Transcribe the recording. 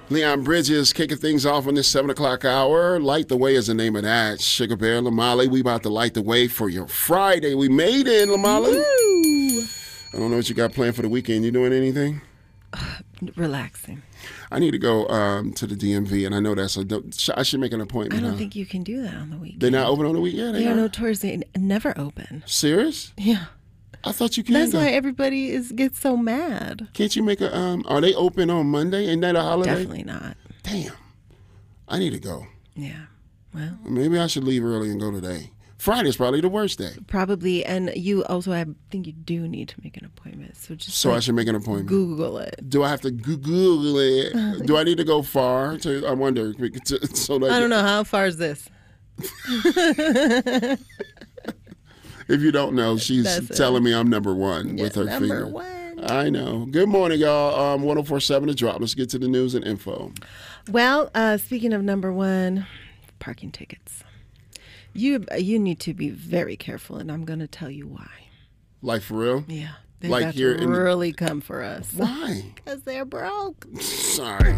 Leon Bridges kicking things off on this 7 o'clock hour. Light the Way is the name of that. Sugar Bear, Lamali, we about to light the way for your Friday. We made it, Lamali. Woo! I don't know what you got planned for the weekend. You doing anything? Relaxing. I need to go to the DMV, and I know I should make an appointment. I don't think you can do that on the weekend. They're not open on the weekend? They are notoriously never open. Serious? Yeah. I thought you can. That's why everybody gets so mad. Can't you make a, are they open on Monday? Ain't that a holiday? Definitely not. Damn. I need to go. Yeah. Well. Maybe I should leave early and go today. Friday's probably the worst day. Probably. And you also, I think you do need to make an appointment. So I should make an appointment. Google it. Do I have to Google it? Do I need to go far? I wonder. I don't know. How far is this? If you don't know, she's telling me I'm number one with her finger. Number one. I know. Good morning, y'all. 104.7 The Drop. Let's get to the news and info. Well, speaking of number one, parking tickets. You need to be very careful, and I'm going to tell you why. Like for real? Yeah. They're like about here to really come for us. Why? Because they're broke. Sorry.